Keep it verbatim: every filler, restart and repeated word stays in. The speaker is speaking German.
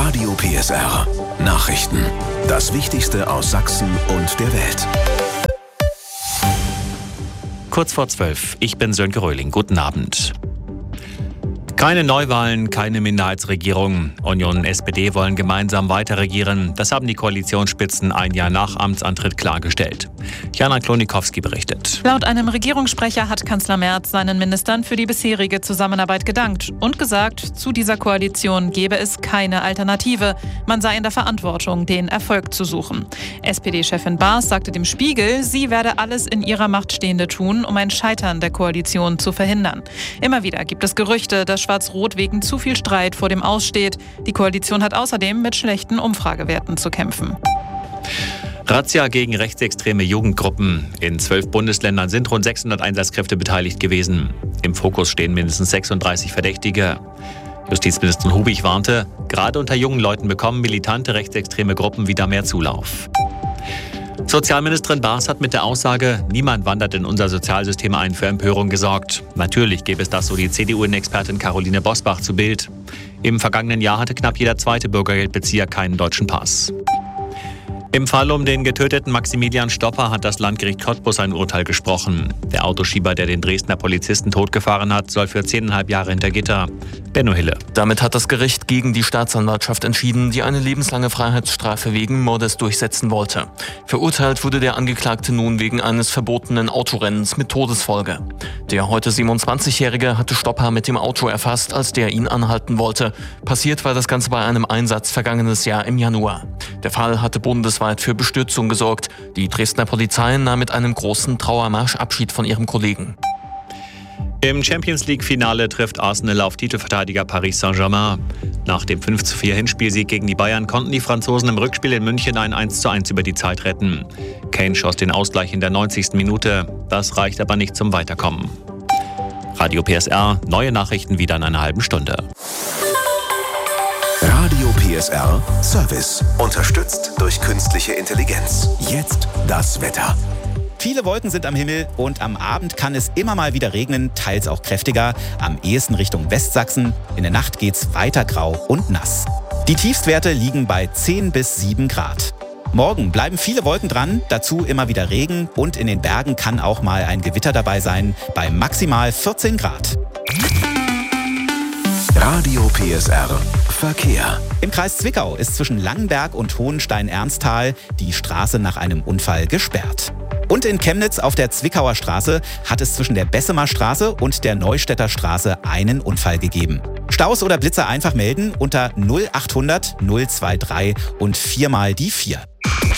Radio P S R. Nachrichten. Das Wichtigste aus Sachsen und der Welt. Kurz vor zwölf. Ich bin Sönke Röhling. Guten Abend. Keine Neuwahlen, keine Minderheitsregierung. Union und S P D wollen gemeinsam weiter regieren. Das haben die Koalitionsspitzen ein Jahr nach Amtsantritt klargestellt. Jana Klonikowski berichtet. Laut einem Regierungssprecher hat Kanzler Merz seinen Ministern für die bisherige Zusammenarbeit gedankt und gesagt, zu dieser Koalition gebe es keine Alternative. Man sei in der Verantwortung, den Erfolg zu suchen. S P D-Chefin Baas sagte dem Spiegel, sie werde alles in ihrer Macht Stehende tun, um ein Scheitern der Koalition zu verhindern. Immer wieder gibt es Gerüchte, dass Schwarz-Rot wegen zu viel Streit vor dem Aus steht. Die Koalition hat außerdem mit schlechten Umfragewerten zu kämpfen. Razzia gegen rechtsextreme Jugendgruppen. In zwölf Bundesländern sind rund sechshundert Einsatzkräfte beteiligt gewesen. Im Fokus stehen mindestens sechsunddreißig Verdächtige. Justizministerin Hubig warnte, gerade unter jungen Leuten bekommen militante rechtsextreme Gruppen wieder mehr Zulauf. Sozialministerin Baas hat mit der Aussage, niemand wandert in unser Sozialsystem ein, für Empörung gesorgt. Natürlich gäbe es das, so die C D U-Expertin Caroline Bosbach zu Bild. Im vergangenen Jahr hatte knapp jeder zweite Bürgergeldbezieher keinen deutschen Pass. Im Fall um den getöteten Maximilian Stopper hat das Landgericht Cottbus ein Urteil gesprochen. Der Autoschieber, der den Dresdner Polizisten totgefahren hat, soll für zehneinhalb Jahre hinter Gitter. Benno Hille. Damit hat das Gericht gegen die Staatsanwaltschaft entschieden, die eine lebenslange Freiheitsstrafe wegen Mordes durchsetzen wollte. Verurteilt wurde der Angeklagte nun wegen eines verbotenen Autorennens mit Todesfolge. Der heute siebenundzwanzigjährige hatte Stopper mit dem Auto erfasst, als der ihn anhalten wollte. Passiert war das Ganze bei einem Einsatz vergangenes Jahr im Januar. Der Fall hatte bundesweit für Bestürzung gesorgt. Die Dresdner Polizei nahm mit einem großen Trauermarsch Abschied von ihrem Kollegen. Im Champions-League-Finale trifft Arsenal auf Titelverteidiger Paris Saint-Germain. Nach dem fünf zu vier Hinspielsieg gegen die Bayern konnten die Franzosen im Rückspiel in München ein eins zu eins über die Zeit retten. Kane schoss den Ausgleich in der neunzigsten Minute. Das reicht aber nicht zum Weiterkommen. Radio P S R, neue Nachrichten wieder in einer halben Stunde. Radio P S R Service. Unterstützt durch künstliche Intelligenz. Jetzt das Wetter. Viele Wolken sind am Himmel und am Abend kann es immer mal wieder regnen, teils auch kräftiger, am ehesten Richtung Westsachsen. In der Nacht geht's weiter grau und nass. Die Tiefstwerte liegen bei zehn bis sieben Grad. Morgen bleiben viele Wolken dran, dazu immer wieder Regen und in den Bergen kann auch mal ein Gewitter dabei sein, bei maximal vierzehn Grad. Radio P S R Verkehr. Im Kreis Zwickau ist zwischen Langenberg und Hohenstein-Ernsthal die Straße nach einem Unfall gesperrt. Und in Chemnitz auf der Zwickauer Straße hat es zwischen der Bessemer Straße und der Neustädter Straße einen Unfall gegeben. Staus oder Blitzer einfach melden unter null achthundert null drei drei und viermal die vier.